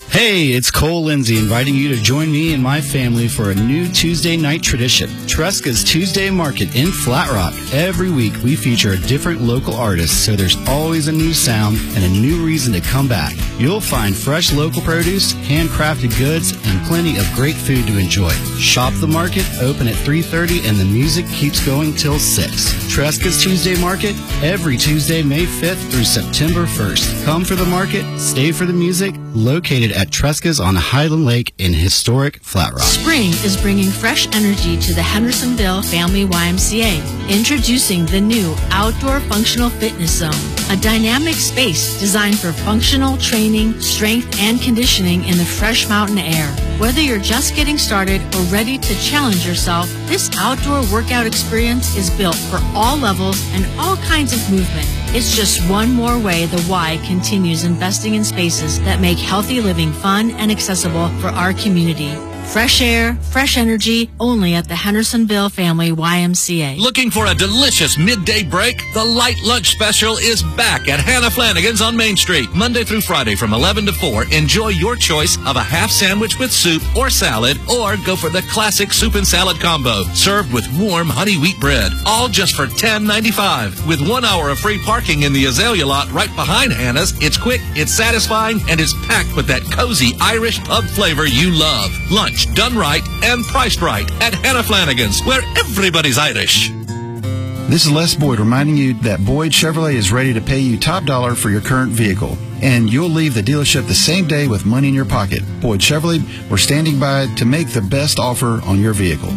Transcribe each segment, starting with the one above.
Hey, it's Cole Lindsay inviting you to join me and my family for a new Tuesday night tradition, Tresca's Tuesday Market in Flat Rock. Every week we feature a different local artist, so there's always a new sound and a new reason to come back. You'll find fresh local produce, handcrafted goods, and plenty of great food to enjoy. Shop the market, open at 3:30, and the music keeps going till 6. Tresca's Tuesday Market, every Tuesday, May 5th through September 1st. Come for the market, stay for the music, located at Tresca's on Highland Lake in historic Flat Rock. Spring is bringing fresh energy to the Hendersonville Family YMCA. Introducing the new Outdoor Functional Fitness Zone, a dynamic space designed for functional training, strength, and conditioning in the fresh mountain air. Whether you're just getting started or ready to challenge yourself, this outdoor workout experience is built for all levels and all kinds of movement. It's just one more way the Y continues investing in spaces that make healthy living fun and accessible for our community. Fresh air, fresh energy, only at the Hendersonville Family YMCA. Looking for a delicious midday break? The Light Lunch Special is back at Hannah Flanagan's on Main Street. Monday through Friday from 11 to 4. Enjoy your choice of a half sandwich with soup or salad, or go for the classic soup and salad combo, served with warm honey wheat bread. All just for $10.95. With 1 hour of free parking in the Azalea lot right behind Hannah's, it's quick, it's satisfying, and it's packed with that cozy Irish pub flavor you love. Lunch done right and priced right at Hannah Flanagan's, where everybody's Irish. This is Les Boyd reminding you that Boyd Chevrolet is ready to pay you top dollar for your current vehicle, and you'll leave the dealership the same day with money in your pocket. Boyd Chevrolet, we're standing by to make the best offer on your vehicle.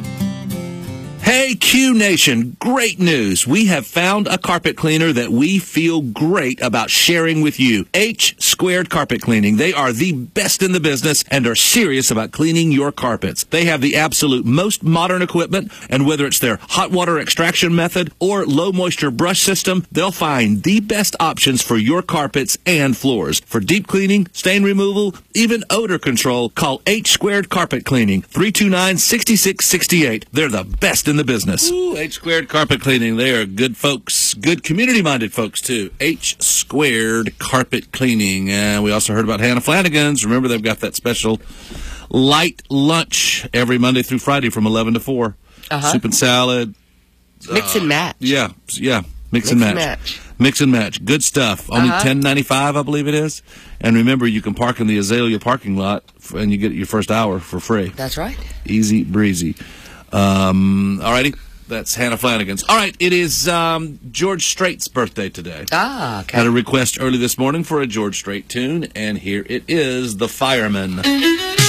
Hey, Q Nation, great news. We have found a carpet cleaner that we feel great about sharing with you. H Squared Carpet Cleaning. They are the best in the business and are serious about cleaning your carpets. They have the absolute most modern equipment, and whether it's their hot water extraction method or low moisture brush system, they'll find the best options for your carpets and floors. For deep cleaning, stain removal, even odor control, call H Squared Carpet Cleaning, 329-6668. They're the best in the business. Ooh, H Squared Carpet Cleaning. They are good folks, good community-minded folks, too. H Squared Carpet Cleaning. And we also heard about Hannah Flanagan's. Remember, they've got that special light lunch every Monday through Friday from 11 to 4. Soup and salad. Mix and match. Yeah. Mix and match. Mix and match. Good stuff. Only $10.95, I believe it is. And remember, you can park in the Azalea parking lot, and you get your first hour for free. That's right. Easy breezy. All righty. That's Hannah Flanagan's. All right, it is George Strait's birthday today. Okay. Had a request early this morning for a George Strait tune, and here it is, The Fireman.